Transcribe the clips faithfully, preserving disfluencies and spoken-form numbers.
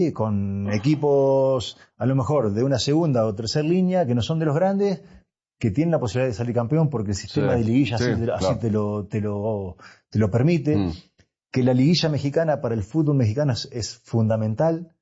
con equipos a lo mejor de una segunda o tercera línea que no son de los grandes, que tienen la posibilidad de salir campeón porque el sistema sí, de liguilla sí, así, te, claro. así te, lo, te, lo, te lo permite. Mm. Que la liguilla mexicana para el fútbol mexicano es, es fundamental.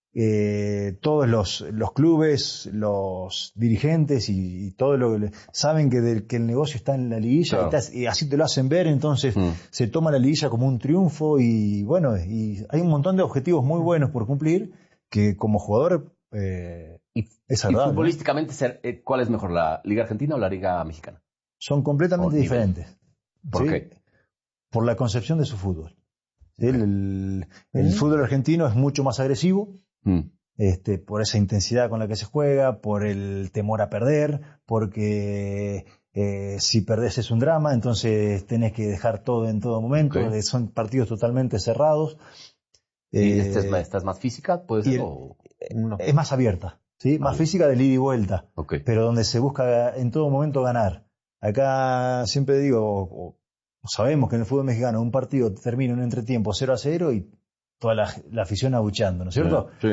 Eh, todos los, los clubes, los dirigentes y, y todo lo que saben que, del, que el negocio está en la liguilla, Claro. y, y así te lo hacen ver, entonces Mm. se toma la liguilla como un triunfo y bueno, y hay un montón de objetivos muy buenos por cumplir que como jugador eh, Y, es y agradable, ¿no? futbolísticamente, ser- eh, ¿cuál es mejor, la Liga Argentina o la Liga Mexicana? Son completamente Por nivel. diferentes. ¿Por ¿sí? qué? Por la concepción de su fútbol. ¿sí? El, el, el Mm. fútbol argentino es mucho más agresivo. Mm. Este, por esa intensidad con la que se juega, por el temor a perder, porque eh, si perdés es un drama, entonces tenés que dejar todo en todo momento, Ok. eh, son partidos totalmente cerrados. ¿Y Eh, esta es, más- esta es más física? ¿Puede y ser? el- o- No. es más abierta, ¿sí? Más Ah. física de ida y vuelta, Ok. pero donde se busca en todo momento ganar. Acá siempre digo, o- o sabemos que en el fútbol mexicano un partido termina en un entretiempo cero a cero y toda la, la afición abucheando, ¿no es cierto? Sí.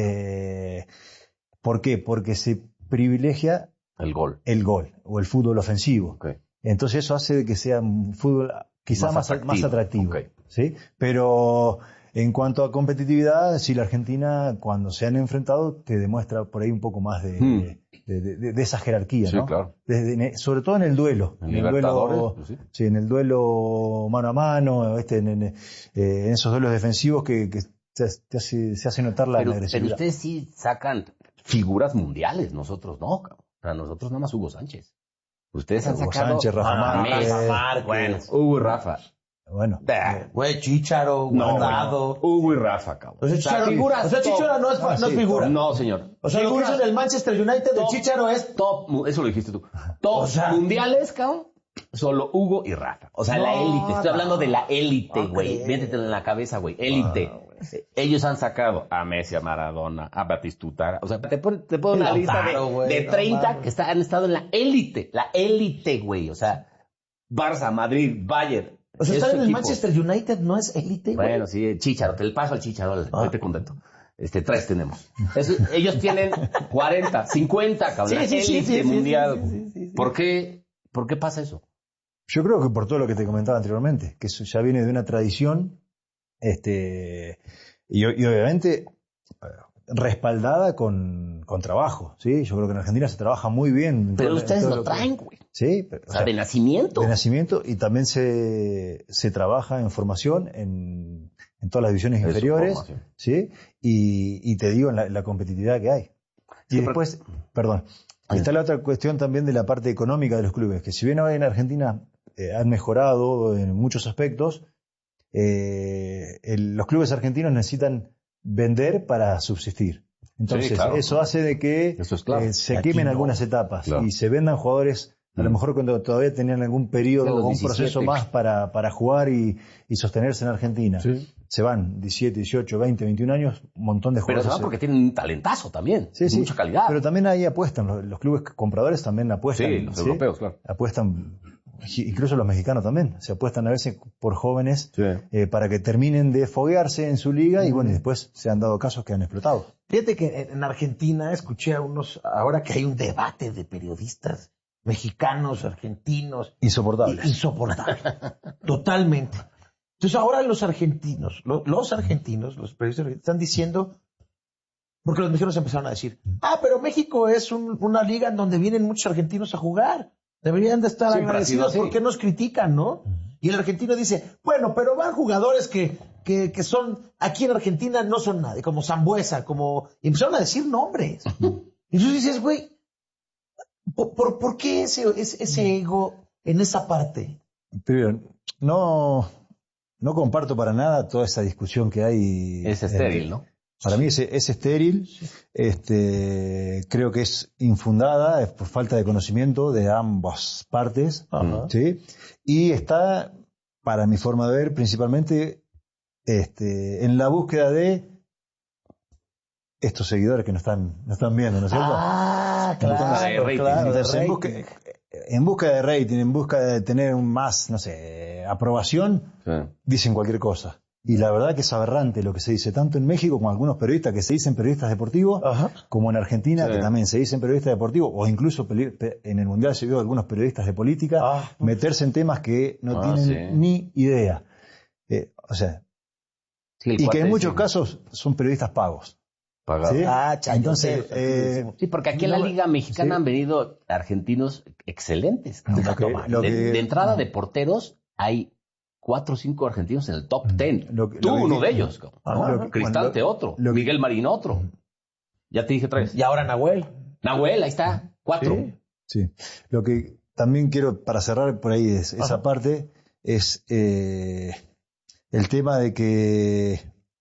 Eh, ¿Por qué? Porque se privilegia El gol. el gol o el fútbol ofensivo. Ok. Entonces eso hace que sea un fútbol quizá Más más, atractivo. más atractivo. Ok. ¿sí? Pero en cuanto a competitividad, sí, la Argentina cuando se han enfrentado te demuestra por ahí un poco más de, Hmm. de, de- de- de esa jerarquía, Sí, ¿no? claro. Desde- sobre todo en el duelo. En el Libertadores, duelo, pues sí. sí, en el duelo mano a mano, este, en, en, eh, en esos duelos defensivos que, que te, te hace, se hace notar la, Pero, la pero agresividad. ustedes sí sacan figuras mundiales, nosotros no, cabrón. O sea, nosotros nada más Hugo Sánchez. Ustedes han Hugo sacado Sánchez, Rafa a Márquez. Messi. Márquez. Bueno, Hugo y Rafa. Bueno, Bah. Güey, Chícharo, No, Guardado. Hugo y Rafa, cabrón. O sea, Chícharo, figuras o sea, top. Chícharo no es, Ah, no es sí, figura. No, señor. O sea, lo que Figuras hizo en el Manchester United de top. Chícharo es... top, mu- eso lo dijiste tú. Top O sea- mundiales, cabrón. Solo Hugo y Rafa. O sea, No, la élite. Estoy no. hablando de la élite, No güey. creo. Métetelo en la cabeza, güey. Élite. Ah, güey. Ellos han sacado a Messi, a Maradona, a Batistuta. O sea, te pongo te pongo una Lautaro, lista de, güey, de no treinta mames. que está- han estado en la élite. La élite, güey. O sea, Barça, Madrid, Bayern. O sea, Esos estar en el equipos. Manchester United no es élite, güey. Bueno, sí, Chícharo, te le paso al Chícharo, Ah. ahorita te contento. Este, tres tenemos. Eso- ellos tienen cuarenta, cincuenta, cabrón. Sí, la sí, sí, élite sí, sí, mundial. sí, sí, sí, sí. ¿Por qué, por qué pasa eso? yo creo que por todo lo que te comentaba anteriormente, que eso ya viene de una tradición, este, y, y obviamente eh, respaldada con, con trabajo, ¿sí? Yo creo que en Argentina se trabaja muy bien. en Pero todo- en ustedes todo lo que- traen, güey. Sí, pero, O sea, de nacimiento. de nacimiento, y también se, se trabaja en formación en, en todas las divisiones Eso, inferiores, formación. ¿sí? Y, y te digo en la, la competitividad que hay. Y Sí, después, perdón, está la otra cuestión también de la parte económica de los clubes, que si bien hoy en Argentina eh, han mejorado en muchos aspectos, eh, el- los clubes argentinos necesitan vender para subsistir. Entonces, Sí, claro. eso hace de que Eso es claro. eh, se Aquí quemen no. algunas etapas Claro. y se vendan jugadores, a lo Mm. mejor cuando todavía tenían algún De periodo los o un diecisiete. proceso más para, para jugar y, y sostenerse en Argentina. Sí. Se van diecisiete, dieciocho, veinte, veintiún años, un montón de Pero jugadores. se van porque tienen un talentazo también. Sí, sí. Mucha calidad. Pero también ahí apuestan, los, los clubes compradores también apuestan. Sí, los europeos, claro. Apuestan, incluso los mexicanos también, se apuestan a veces por jóvenes Sí. eh, para que terminen de foguearse en su liga y bueno, y después se han dado casos que han explotado. Fíjate que en Argentina escuché a unos, ahora que hay un debate de periodistas mexicanos, argentinos, Insoportables. insoportable. Totalmente. Entonces ahora los argentinos, lo- los argentinos, los periodistas argentinos, están diciendo, porque los mexicanos empezaron a decir, ah, pero México es un- una liga en donde vienen muchos argentinos a jugar. Deberían de estar Siempre ha sido agradecidos así. porque nos critican, ¿no? Y el argentino dice, bueno, pero van jugadores que, que, que son, aquí en Argentina no son nadie, como Zambuesa, como, y empezaron a decir nombres. Y tú dices, güey, ¿por, por, por qué ese, ese, ese ego en esa parte? Pero no, no comparto para nada toda esa discusión que hay. Es estéril, ¿no? Para mí es, es estéril, este, creo que es infundada, es por falta de conocimiento de ambas partes, Ajá. ¿sí? Y está, para mi forma de ver, principalmente este, en la búsqueda de estos seguidores que nos están, nos están viendo, ¿no es cierto? Ah, Busca de claro, rating. claro, de Entonces, en, rating. busca, en busca de rating, en busca de tener un más, no sé, aprobación, Sí. dicen cualquier cosa. Y la verdad que es aberrante lo que se dice, tanto en México como algunos periodistas que se dicen periodistas deportivos, Ajá. como en Argentina, Sí. que también se dicen periodistas deportivos, o incluso peli- pe- en el Mundial se vio algunos periodistas de política, Ah. meterse en temas que no Ah, tienen sí. ni idea. Eh, o sea, Sí, el y que cuate en muchos ese casos son periodistas pagos. pagado. ¿sí? Ah, Entonces, chayoteros, eh, Sí, porque aquí en la no, Liga Mexicana sí. han venido argentinos excelentes. cabrón. Lo que- No, lo de, que- de entrada de porteros hay cuatro o cinco argentinos en el top ten. Lo que- Tú lo que- uno de ellos. cabrón, ¿no? Ajá, ajá. Cristante Bueno, lo- otro. lo que- Miguel Marín otro. Ya te dije tres. Y ahora Nahuel. Nahuel, ahí está. Cuatro. Sí. Sí. Lo que también quiero, para cerrar por ahí es- esa Ajá. parte, es eh, el tema de que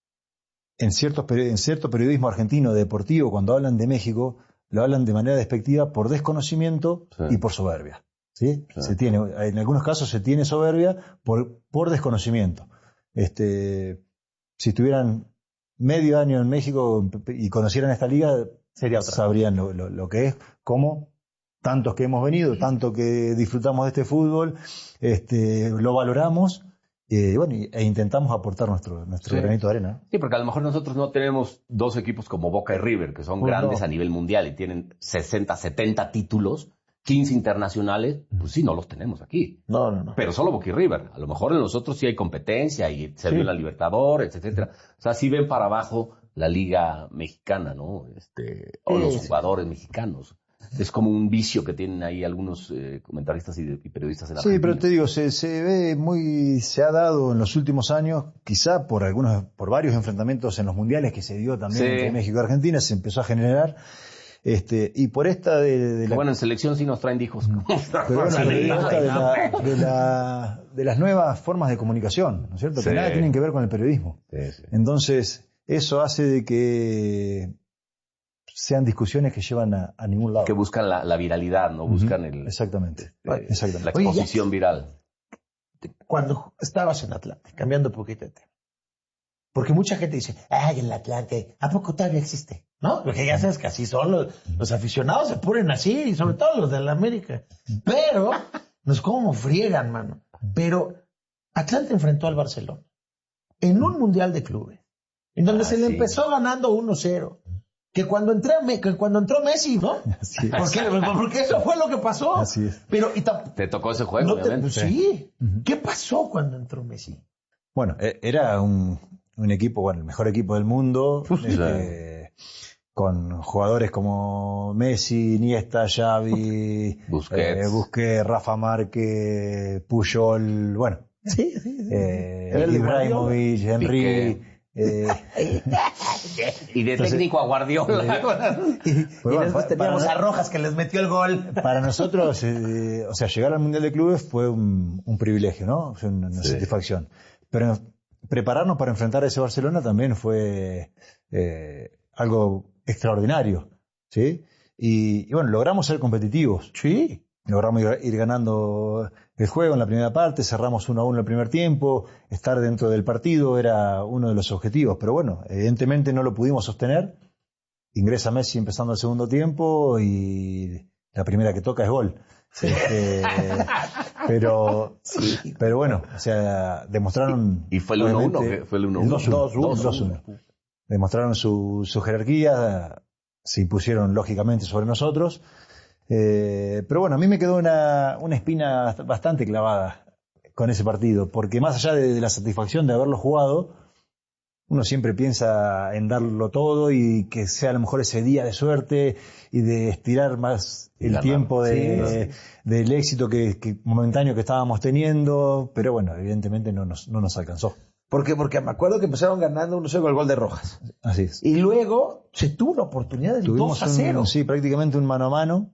en, ciertos, peri- en cierto periodismo argentino deportivo, cuando hablan de México, lo hablan de manera despectiva por desconocimiento Sí. y por soberbia. ¿sí? Sí. Se tiene, en algunos casos se tiene soberbia por, por desconocimiento. Este, si estuvieran medio año en México y conocieran esta liga, Sería otra. sabrían lo, lo- lo que es, como tantos que hemos venido, tanto que disfrutamos de este fútbol, este, lo valoramos eh, bueno, y- e intentamos aportar nuestro, nuestro Sí. granito de arena. Sí, porque a lo mejor nosotros no tenemos dos equipos como Boca y River, que son Pues grandes no. a nivel mundial y tienen sesenta, setenta títulos, quince internacionales. Pues sí, no los tenemos aquí. No, no, no. Pero solo Boca y River. A lo mejor en los otros sí hay competencia y se Sí. vio la Libertadores, etcétera. O sea, sí ven para abajo la liga mexicana, ¿no? Este, o Sí, los sí. jugadores mexicanos. Es como un vicio que tienen ahí algunos eh, comentaristas y, y periodistas en Sí, Argentina. pero te digo, se, se ve muy, se ha dado en los últimos años, quizá por algunos, por varios enfrentamientos en los mundiales que se dio también Sí. entre México y Argentina, se empezó a generar, este, y por esta de, de la Bueno, en selección sí nos traen hijos. Pero bueno, Sí, pero digo, esta de, no, la- de, la- de las nuevas formas de comunicación, ¿no es cierto? Sí. Que nada tienen que ver con el periodismo. Sí, sí. Entonces, eso hace de que sean discusiones que llevan a, a ningún lado. Que buscan la, la viralidad, ¿no? Buscan el, Exactamente. eh, Exactamente. la Oye, ya- exposición viral. Cuando estabas en Atlante, cambiando un poquito de tema. Porque mucha gente dice, ay, el Atlante, ¿a poco todavía existe? ¿No? Porque ya sabes que así son los, los aficionados, se ponen así, y sobre todo los de la América. Pero, no es como friegan, mano. Pero Atlante enfrentó al Barcelona en un Mundial de Clubes, en donde Ah, se le sí. empezó ganando uno cero. Que cuando, entré, a Me- que cuando entró Messi, ¿no? Así es. Porque, porque eso fue lo que pasó. Así es. Pero, y tam- Te tocó ese juego, no te- obviamente. pues sí. ¿Qué pasó cuando entró Messi? Bueno, e- era un, un equipo, bueno, el mejor equipo del mundo, este, con jugadores como Messi, Iniesta, Xavi, Busquets. eh, Busquets, Rafa Márquez, Puyol, bueno, Sí, sí, sí. eh, Era el de Ibrahimovic, Henry, Piqué. eh, Y de Entonces- técnico a Guardiola. Y, y bueno, después pa- teníamos para- a Rojas que les metió el gol. para nosotros, eh, o sea, llegar al Mundial de Clubes fue un, un privilegio, ¿no? Fue una, una Sí. satisfacción. Pero prepararnos para enfrentar a ese Barcelona también fue eh, algo extraordinario, ¿sí? Y, y bueno, logramos ser competitivos. Sí. Logramos ir, ir ganando el juego en la primera parte, cerramos uno a uno el primer tiempo, estar dentro del partido era uno de los objetivos, pero bueno, evidentemente no lo pudimos sostener. Ingresa Messi empezando el segundo tiempo y la primera que toca es gol. Este, pero, pero bueno, o sea, demostraron... Y fue el uno uno, obviamente, que fue el uno uno. el dos uno, dos uno. dos uno. Demostraron su, su jerarquía, se impusieron lógicamente sobre nosotros. Eh, pero bueno, a mí me quedó una, una espina bastante clavada con ese partido, porque más allá de, de la satisfacción de haberlo jugado, uno siempre piensa en darlo todo y que sea a lo mejor ese día de suerte y de estirar más Y el ganar. tiempo de, Sí, del éxito que, que momentáneo que estábamos teniendo, pero bueno, evidentemente no nos, no nos alcanzó. Porque, porque me acuerdo que empezaron ganando uno cero con el gol de Rojas. Así es. Y luego se tuvo la oportunidad del Tuvimos dos a cero. un, sí, prácticamente un mano a mano,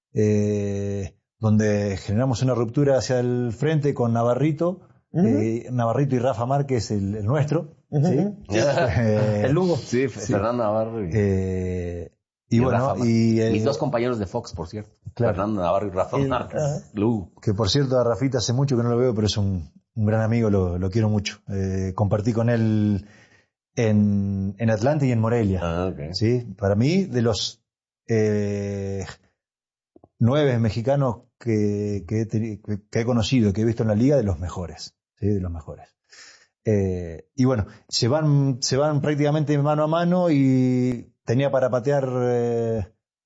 eh, donde generamos una ruptura hacia el frente con Navarrito, Ujú. eh, Navarrito y Rafa Márquez, el, el nuestro, Ujú. ¿sí? Eh, El Lugo. Sí, Fernando Navarro. Y, eh, y y bueno, Rafa Márquez. y eh, Mis dos compañeros de Fox, por cierto. Claro. Fernando Navarro y Rafa El- Márquez. ajá. Lu. que por cierto a Rafita hace mucho que no lo veo, pero es un, un gran amigo, lo, lo quiero mucho. Eh, compartí con él en, en Atlanta y en Morelia. Ah, ok. ¿Sí? Para mí, de los eh, nueve mexicanos que, que, he teni- que- que he conocido, que he visto en la liga, de los mejores. ¿Sí? De los mejores. Eh, y bueno, se van, se van prácticamente mano a mano y tenía para patear eh,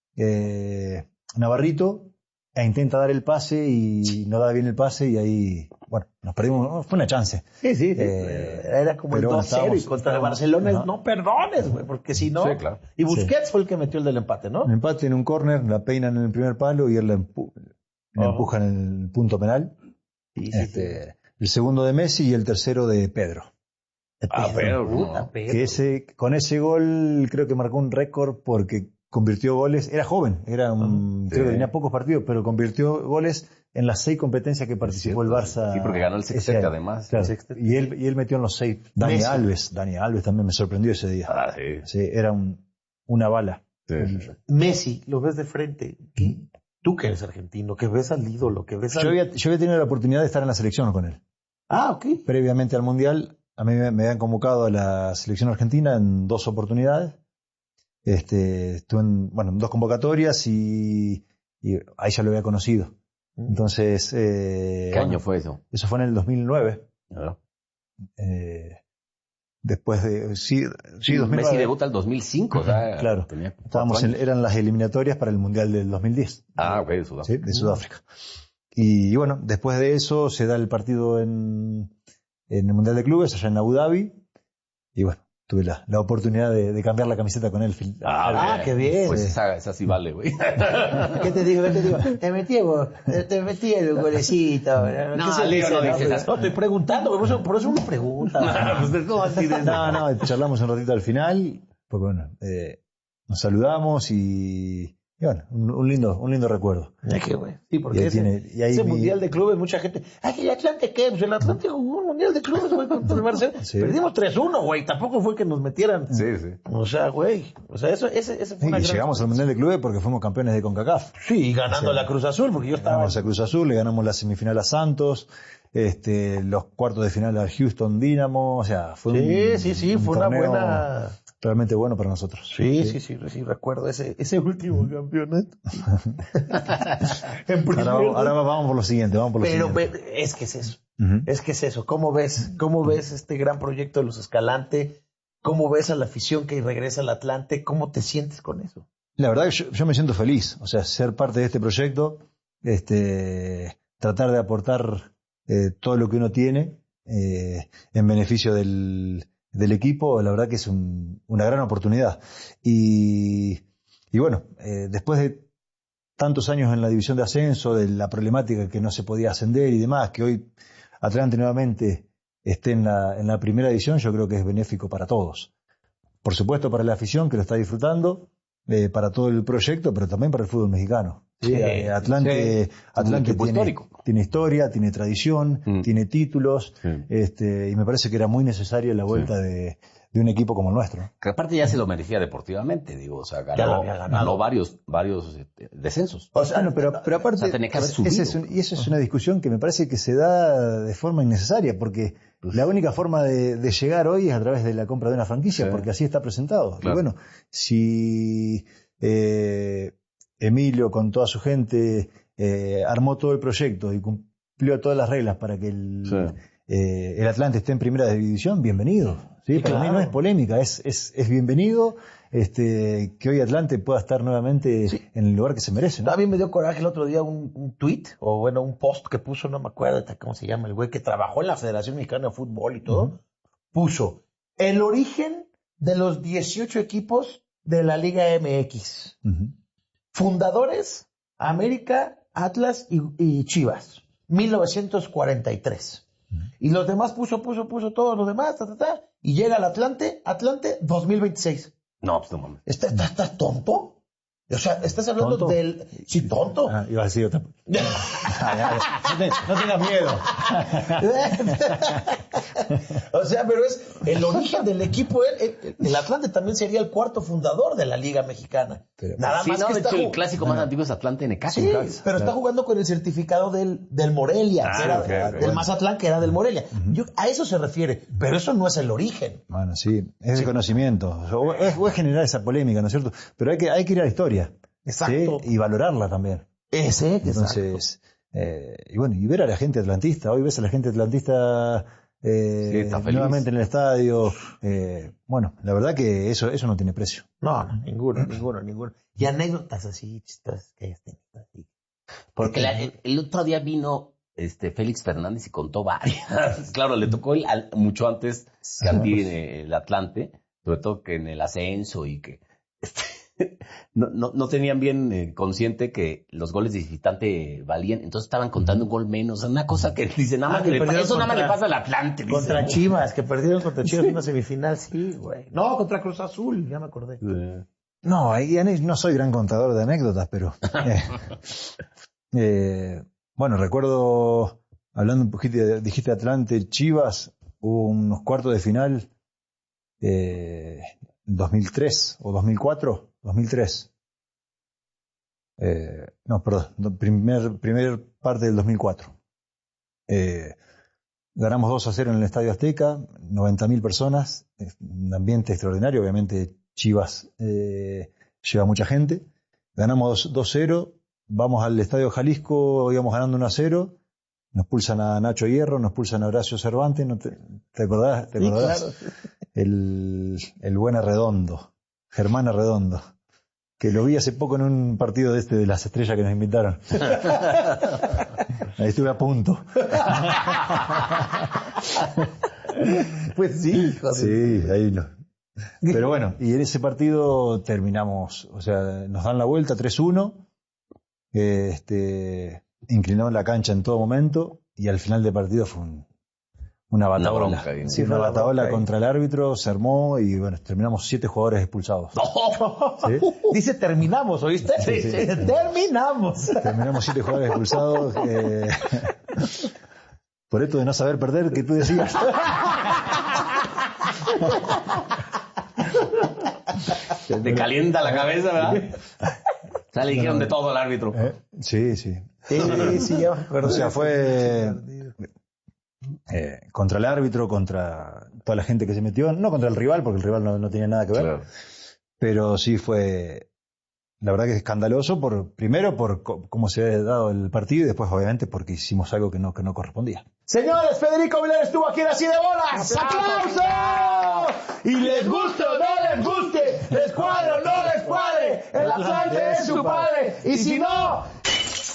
eh, Navarrito e intenta dar el pase y no da bien el pase y ahí, bueno, nos perdimos, fue una chance. Sí, sí, sí. Eh, Era como el pero bueno, dos cero y estábamos- contra el estábamos- Barcelona, ajá. no perdones, güey, porque si no... Sí, claro. Y Busquets fue el que metió el del empate, ¿no? Un empate en un córner, la peinan en el primer palo y él la, empu- la Ajá. empuja en el punto penal. Sí, sí, Este, el segundo de Messi y el tercero de Pedro. Ah, pero, Puta, no. Pedro. Que ese, con ese gol creo que marcó un récord porque convirtió goles, era joven, era un, Sí. creo que tenía pocos partidos, pero convirtió goles en las seis competencias que participó el Barça. Sí, porque ganó el ese sextete año. además. Claro. El sextete. Y él, y él metió en los seis. Dani Messi. Alves, Dani Alves también me sorprendió ese día. Ah, sí. Sí, era un, una bala. Sí, El- sí, sí. Messi, lo ves de frente. ¿Qué? Tú que eres argentino, que ves al ídolo, que ves al... Yo había, yo había tenido la oportunidad de estar en la selección con él. Ah, ok. Previamente al Mundial, a mí me, me habían convocado a la selección argentina en dos oportunidades. Este, estuve en, bueno, en dos convocatorias y, y ahí ya lo había conocido. Entonces, eh, ¿Qué año fue eso? eso fue en el dos mil nueve. Ah. Eh, después de, sí, sí, dos mil nueve. Messi debuta el dos mil cinco, o sea, Claro. tenía cuatro Estábamos en- años. eran las eliminatorias para el Mundial del dos mil diez. Ah, ok, de ¿sí? Sudáfrica. De Sudáfrica. Y, y bueno, después de eso se da el partido en, en el Mundial de Clubes, allá en Abu Dhabi. Y bueno, tuve la, la oportunidad de, de cambiar la camiseta con él. Ah, qué bien. Pues Sí. esa, esa sí vale, güey. ¿Qué te digo? ¿Qué te digo? Te metí vos, te, te metí el golecito. No, ¿Qué se Leo, dice? no dices pues, eso. no, estoy preguntando, por eso, por eso uno pregunta. Pues, ¿cómo así de- No, no, charlamos un ratito al final, porque bueno, eh, nos saludamos y, y bueno, un, un lindo, un lindo recuerdo. Es que, güey. Sí, Y porque ahí ese, tiene- y ahí ese mi- mundial de clubes, mucha gente. Ay, ¿el Atlante qué? Pues el Atlante jugó un mundial de clubes, güey, contra el Barcelona. Sí. Perdimos tres uno, güey. Tampoco fue que nos metieran. Sí, sí. O sea, güey. O sea, eso, ese, ese fue Sí, una y gran- llegamos al Mundial de Clubes porque fuimos campeones de CONCACAF. Sí, ganando Sí. la Cruz Azul, porque yo estaba. Ganamos a Cruz Azul, le ganamos la semifinal a Santos, este, los cuartos de final a Houston Dynamo, o sea, fue Sí, un, sí, sí, un fue una torneo buena. realmente bueno para nosotros. Sí, sí, sí, sí, recuerdo ese, ese último campeonato. En primer Ahora, vamos- lugar. ahora vamos por lo siguiente, vamos por lo Pero siguiente. ve- es que es eso. Ujú. Es que es eso. ¿Cómo ves? ¿Cómo ves este gran proyecto de los Escalante? ¿Cómo ves a la afición que regresa al Atlante? ¿Cómo te sientes con eso? La verdad que yo, yo me siento feliz, o sea, ser parte de este proyecto, este, tratar de aportar eh, todo lo que uno tiene eh, en beneficio del, del equipo, la verdad que es un- una gran oportunidad. Y, y bueno, eh, después de tantos años en la división de ascenso, de la problemática que no se podía ascender y demás, que hoy Atlante nuevamente esté en la, en la primera división, yo creo que es benéfico para todos. Por supuesto para la afición que lo está disfrutando, eh, para todo el proyecto, pero también para el fútbol mexicano. Sí, Eh, Atlante, sí. Atlante Un equipo tiene, histórico. tiene historia, tiene tradición, Mm. tiene títulos, Sí. este, y me parece que era muy necesaria la vuelta de, de un equipo como el nuestro. Que aparte ya se lo merecía deportivamente, digo, o sea, Ya lo ganó, había ganado. ganó varios, varios este, descensos. O sea, Bueno, pero, pero aparte, O sea, tenía que haber es- subido. ese es un- y eso es una discusión que me parece que se da de forma innecesaria, porque la única forma de, de llegar hoy es a través de la compra de una franquicia, Sí. porque así está presentado. Y Claro. bueno, si eh, Emilio con toda su gente eh, armó todo el proyecto y cumplió todas las reglas para que el, Sí. eh, el Atlante esté en primera división, bienvenido. ¿sí? Sí, Para mí claro. no es polémica, es, es, es bienvenido este, que hoy Atlante pueda estar nuevamente Sí. en el lugar que se merece. ¿no? A mí me dio coraje el otro día un, un tweet, o bueno, un post que puso, no me acuerdo ahorita cómo se llama, el güey que trabajó en la Federación Mexicana de Fútbol y todo, puso el origen de los dieciocho equipos de la Liga M X. Ujú. Fundadores, América, Atlas y, y Chivas, mil novecientos cuarenta y tres. Y los demás puso, puso, puso todos los demás, ta, ta, ta, y llega al Atlante, Atlante dos mil veigesseis. No, pues no mames. ¿Estás, estás, estás tonto? O sea, estás hablando ¿Tonto? del... Sí, tonto. Ah, iba a decir otra. no, te- no tengas miedo. O sea, pero es el origen del equipo. El, el- el Atlante también sería el cuarto fundador de la Liga Mexicana. Pero- Nada Sí, más no, que de está hecho, el jug- clásico más antiguo es Atlante Necaxa. Sí, Necaxa. pero está jugando con el certificado del, del Morelia, Ah, que era ok, ok, del bueno. Mazatlán, que era del Morelia. Yo, a eso se refiere, pero eso no es el origen. Bueno, sí, es de conocimiento. O es, o es generar esa polémica, ¿no es cierto? Pero hay que, hay que ir a la historia. Exacto. ¿sí? Y valorarla también. Ese, Entonces, eh, y bueno, y ver a la gente atlantista. Hoy ves a la gente atlantista eh, Sí, nuevamente en el estadio. Eh, bueno, la verdad que eso, eso no tiene precio. No, no, ninguno, ninguno, ninguno. Y anécdotas así, chistosas que hayas tenido así. Porque la- el, el otro día vino este Félix Fernández y contó varias. Claro, le tocó el, al- mucho antes que a ti en el Atlante, sobre todo que en el ascenso y que este, no, no, no tenían bien eh, consciente que los goles de visitante valían, entonces estaban contando un gol menos. Una cosa que dice, nada más Ah, que que le pa- perdieron eso nada más contra- le pasa al Atlante. dice, Contra ¿no? Chivas, que perdieron contra Chivas en una semifinal, sí, güey. No, contra Cruz Azul, ya me acordé. Eh, No, ahí ane- no soy gran contador de anécdotas, pero... eh, eh, bueno, recuerdo, hablando un poquito, de- dijiste Atlante, Chivas, hubo unos cuartos de final, eh, dos mil tres o dos mil cuatro, dos mil tres. Eh, no, perdón, do- primer, primer parte del dos mil cuatro. Eh, ganamos dos a cero en el Estadio Azteca, noventa mil personas, eh, un ambiente extraordinario, obviamente Chivas eh, lleva mucha gente. Ganamos dos cero, vamos al Estadio Jalisco, íbamos ganando uno a cero, nos pulsan a Nacho Hierro, nos pulsan a Horacio Cervantes, ¿no te, te acordás? ¿Te Sí, acordás? claro. El, el buen Arredondo, Germán Arredondo, que lo vi hace poco en un partido de este de las estrellas que nos invitaron. Ahí estuve a punto. Pues sí, hijo de- Sí, ahí no. Pero bueno, y en ese partido terminamos, o sea, nos dan la vuelta tres uno, eh, este, inclinó la cancha en todo momento, y al final del partido fue un- una bataola. Una bronca, Sí, ¿no? una Fue la bataola bronca ahí. contra el árbitro, se armó, y bueno, terminamos siete jugadores expulsados. ¿Sí? Dice terminamos, ¿oíste? Sí, sí. Terminamos. Terminamos siete jugadores expulsados. eh, por esto de no saber perder, que tú decías. Te calienta la cabeza, ¿verdad? O sea, le dijeron de todo al árbitro. Eh, sí, sí. Sí, sí, ya me acuerdo. O sea, fue eh, contra el árbitro, contra toda la gente que se metió, no contra el rival, porque el rival no, no tenía nada que ver, Claro. pero sí fue, la verdad que es escandaloso, por primero por co- cómo se ha dado el partido y después obviamente porque hicimos algo que no, que no correspondía. Señores, Federico Vilar estuvo aquí en Así de Bolas. ¡Aplausos! Y les guste o no les guste, les cuadre o no les cuadre, el Atlante es su padre. Y si no,